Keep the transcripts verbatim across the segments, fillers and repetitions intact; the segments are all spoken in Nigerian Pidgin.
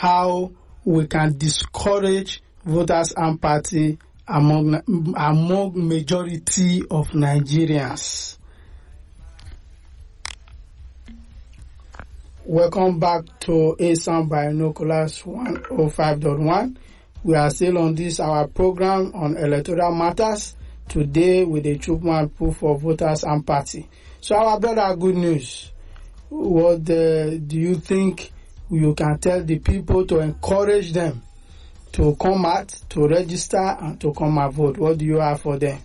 how we can discourage voters apathy among among majority of Nigerians. Welcome back to ASAM Binoculars one oh five point one. We are still on this our program on electoral matters. Today with the Chukman proof for voters apathy. So our brother, good news. What uh, do you think you can tell the people to encourage them to come out, to register, and to come and vote? What do you have for them?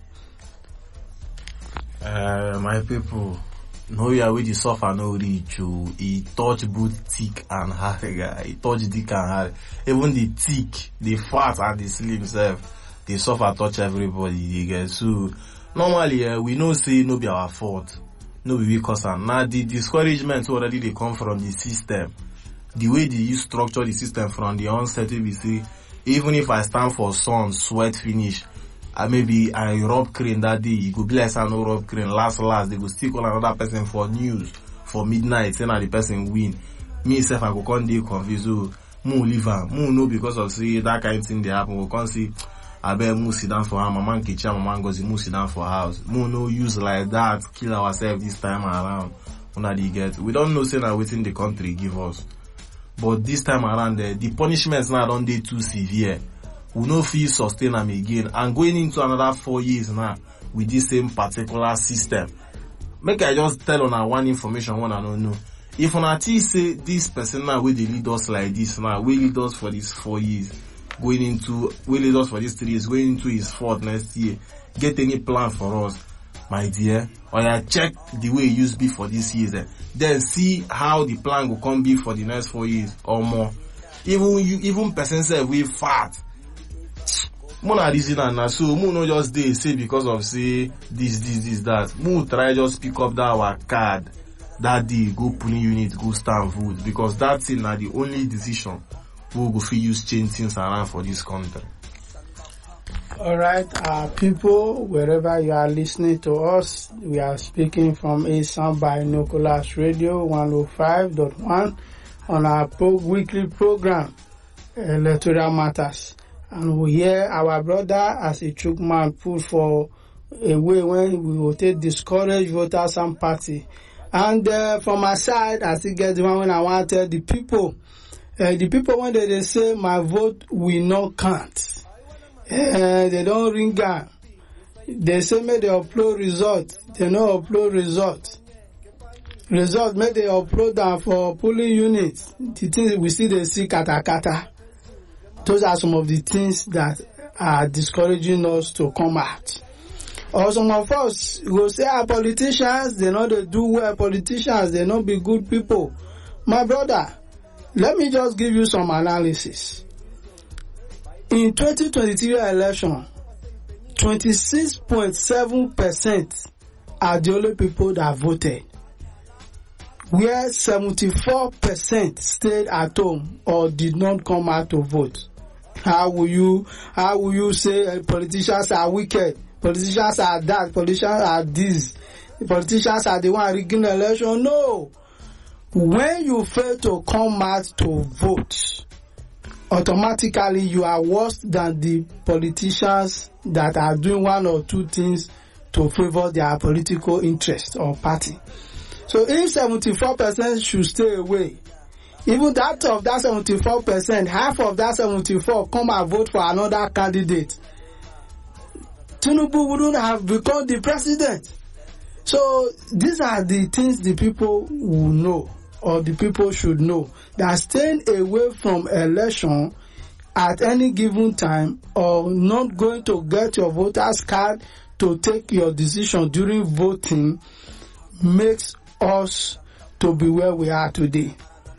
Uh, my people, no ya with the suffer no reach you. He touch both thick and hard, guy. He touch thick and hard. Even the thick, the fat and the slim self, they suffer touch everybody. You get so normally uh, we know say no be our fault, no be because and now the discouragement already they come from the system. The way they use structure the system from the onset, we see even if I stand for sun, sweat finish. I maybe I rub crane that day, you go bless and no rub crane. Last last, they go still call another person for news for midnight, saying that the person win. Me self I go come dey confused. So, mo leave am, mo know because of say that kind of thing they happen. We can't see. I bet mo sit down for her, mama kitchen, mama goes mo sit down for house. Mo no use like that, kill ourselves this time around. When they get, we don't know say na within the country give us. But this time around, the, the punishments now don't dey too severe. We no feel sustain them again, and going into another four years now with this same particular system. Make I just tell on one information one I don't know. If on a T say this person now will lead us like this now, will lead us for these four years, going into will lead us for these three years, going into his fourth next year, get any plan for us, my dear? Or I check the way it used to be for this years, eh? Then see how the plan will come be for the next four years or more. Even you, even person say we fat. Mona reason and na so mo no just dey say because of say this this this that. Mo try just pick up that our card that day, go polling unit, go stand vote, because that thing na the only decision we go fit use change things around for this country. All right, uh, people, wherever you are listening to us, we are speaking from ASAM Binoculars Radio one oh five point one on our pro- weekly program, Electoral Matters. And we hear our brother as a Chukman put for a way when we will take discourage voters and party. And uh, from my side, I still get the one when I want to tell the people, uh, the people when they, they say my vote will not count. Uh, they don't ring down. They say may they upload result. They no upload result. Result may they upload down for polling units. The things we see they see kata kata. Those are some of the things that are discouraging us to come out. Or some of us will say, our politicians, they know they do well. Politicians, they not be good people. My brother, let me just give you some analysis. In twenty twenty-three election, twenty-six point seven percent are the only people that voted, where seventy-four percent stayed at home or did not come out to vote. How will you, how will you say uh, politicians are wicked? Politicians are that, politicians are this, politicians are the one rigging the election? No. When you fail to come out to vote, automatically you are worse than the politicians that are doing one or two things to favor their political interest or party. So if seventy-four percent should stay away, even that of that seventy-four percent, half of that seventy-four come and vote for another candidate, Tinubu wouldn't have become the president. So these are the things the people will know, or the people should know, that staying away from election at any given time, or not going to get your voter's card to take your decision during voting, makes us to be where we are today.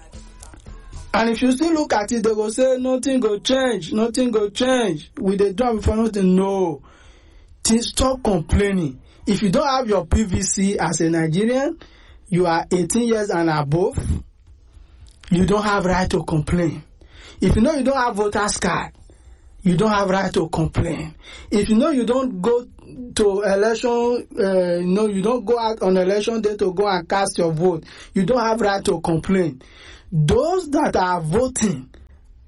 And if you still look at it, they will say nothing go change, nothing go change. Will they do before nothing? No. Stop complaining. If you don't have your P V C as a Nigerian, you are eighteen years and above, you don't have right to complain. If you know you don't have voter's card, you don't have right to complain. If you know you don't go to election, uh, you know you don't go out on election day to go and cast your vote, you don't have right to complain. Those that are voting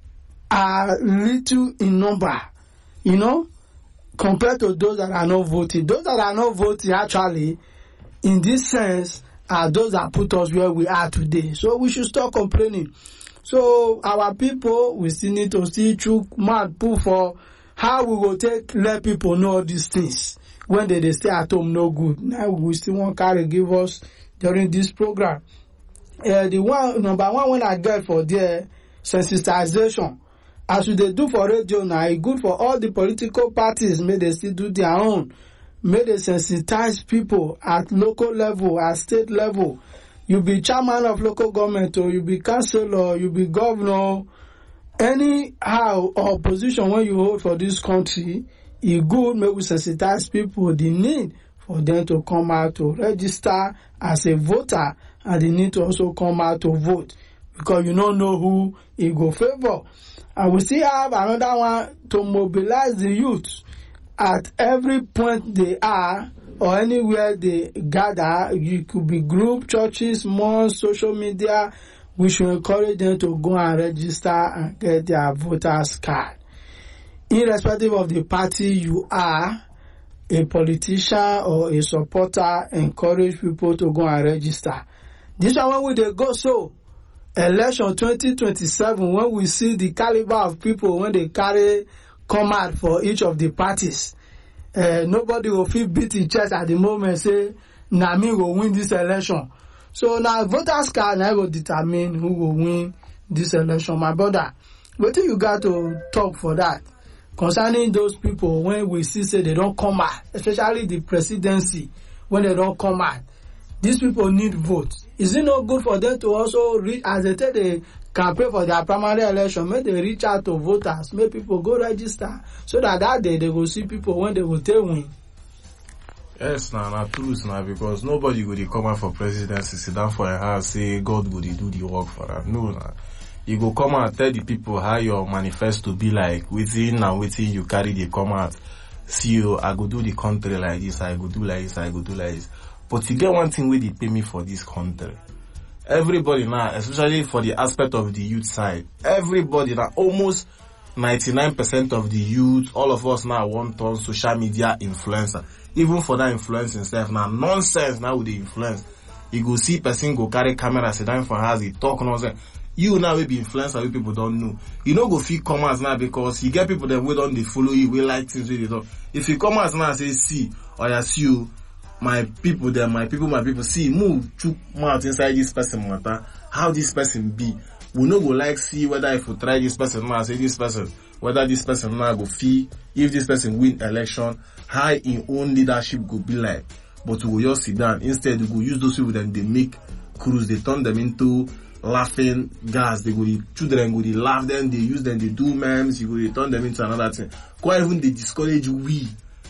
are little in number, you know, compared to those that are not voting. Those that are not voting, actually, in this sense, are those that put us where we are today. So we should stop complaining. So our people, we still need to see through mad pull for how we will take let people know all these things when they, they stay at home no good. Now we still want to give us during this program. Uh, the one number one when I get for the sensitization, as we they do for radio now, it's good for all the political parties. May they still do their own. May they sensitize people at local level, at state level. You be chairman of local government, or you be councillor, you be governor. Anyhow or position when you hold for this country, it's good. May we sensitize people the need for them to come out to register as a voter, and they need to also come out to vote, because you don't know who it go favor. And we still have another one to mobilize the youth at every point they are or anywhere they gather. You could be group, churches, malls, social media. We should encourage them to go and register and get their voters card. Irrespective of the party you are, a politician or a supporter, encourage people to go and register. This one when we they go so election twenty twenty-seven, when we see the caliber of people when they carry come out for each of the parties, uh, nobody will feel beat in chest at the moment say na me will win this election. So now voters card now will determine who will win this election. My brother, what do you got to talk for that concerning those people when we see say they don't come out, especially the presidency, when they don't come out? These people need votes. Is it not good for them to also reach, as they take the campaign for their primary election, make they reach out to voters, make people go register, so that that day they will see people when they will take win? Yes, now, nah, nah, truth now, because nobody would come out for presidency, sit down for a house, say God would do the work for them. No, nah. You go come out, tell the people how your manifesto be like, within and within you carry the come out. See you, I go do the country like this, I go do like this, I go do like this. But you get one thing where they pay me for this country. Everybody now, especially for the aspect of the youth side, everybody now, almost ninety-nine percent of the youth, all of us now want on social media influencer. Even for that influence itself, now nonsense now with the influence. You go see person go carry camera, sit down for house, he talk nonsense. You now will be influencer, we people don't know. You know go feel come out now because you get people that we don't they follow you, we like things with it. If you come out now and say, see, or I see you, my people there, my people, my people, see, move, chook mouth inside this person matter, how this person be. We no go like see whether if we try this person now, say this person, whether this person now go fee, if this person win election, how in own leadership go be like. But we will just sit down. Instead, we go use those people then they make crews, they turn them into laughing gas. They go, the children go, they laugh them, they use them, they do memes, you go, they turn them into another thing. Quite even they discourage we.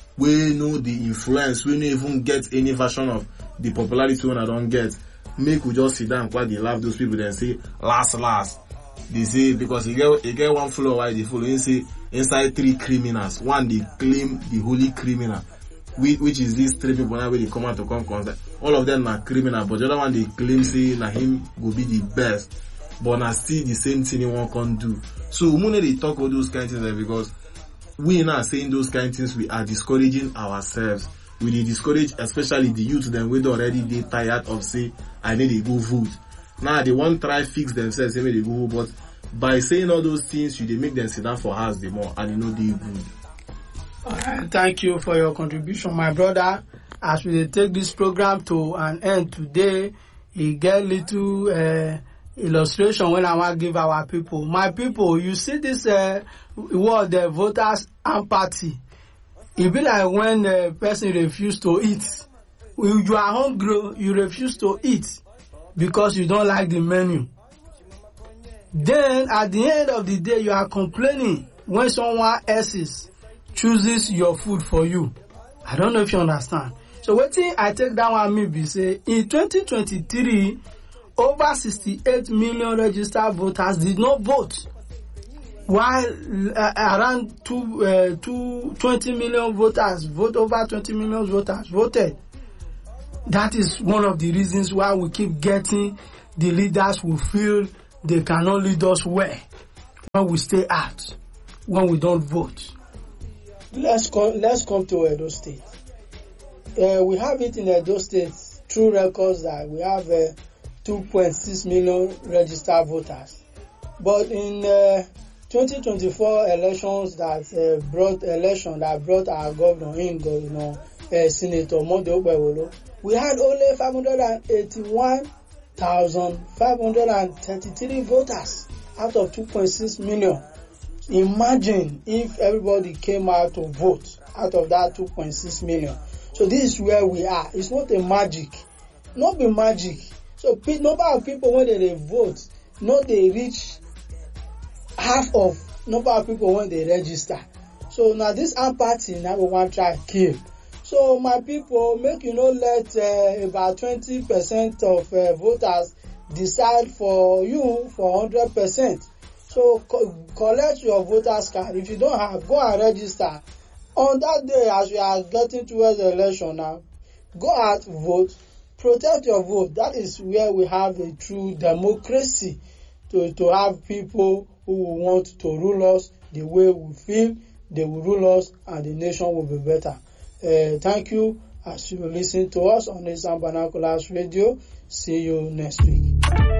We know the influence, we don't even get any version of the popularity when I don't get. Make we just sit down and quite they laugh those people then say, last, last. They say, because you get, you get one floor why they follow, you say, inside three criminals. One, they claim the holy criminal, which is these three people now where they come out to come concert. All of them are criminal, but the other one they claim say, na him will be the best. But na still the same thing they won't can do. So, when they talk about those kind of things, because we now saying those kind of things, we are discouraging ourselves. We dey discourage, especially the youth, them we already they tired of say, I need to go vote. Now they want try fix themselves, say they go, but by saying all those things, you they make them sit down for house the more, and you know they good. Alright, thank you for your contribution, my brother. As we take this program to an end today, you get little uh, illustration when I want to give our people. My people, you see this uh, word, the voters empathy. It be like when the person refuse to eat. You are hungry, you refuse to eat because you don't like the menu. Then at the end of the day, you are complaining when someone else chooses your food for you. I don't know if you understand. So what thing I take that one maybe say in twenty twenty-three, over sixty-eight million registered voters did not vote, while uh, around two, uh, two, twenty million voters vote over twenty million voters voted. That is one of the reasons why we keep getting the leaders who feel they cannot lead us well. when we stay out, when we don't vote. Let's come, let's come to Edo State. Uh, we have it in Edo State through records that we have uh, two point six million registered voters. But in uh, twenty twenty-four elections that uh, brought election that brought our governor in, governor uh, Senator Monday Okpebholo, we had only five hundred eighty-one thousand five hundred thirty-three voters out of two point six million. Imagine if everybody came out to vote out of that two point six million. So this is where we are. It's not a magic. Not be magic. So number of people when they vote, not they reach half of number of people when they register. So now this apathy now we want to try to kill. So my people, make you know let uh, about twenty percent of uh, voters decide for you for one hundred percent. So co- collect your voters card. If you don't have, go and register. On that day, as we are getting towards the election now, go out, vote, protect your vote. That is where we have a true democracy to, to have people who want to rule us the way we feel they will rule us and the nation will be better. Uh, thank you as you listen to us on Esan Binoculars Radio. See you next week.